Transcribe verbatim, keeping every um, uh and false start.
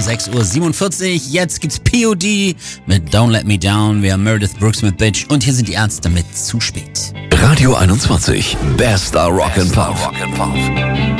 sechs Uhr siebenundvierzig. Jetzt gibt's P O D mit Don't Let Me Down. Wir haben Meredith Brooks mit Bitch. Und hier sind die Ärzte mit Zu spät. Radio einundzwanzig. Bester Rock and Pop.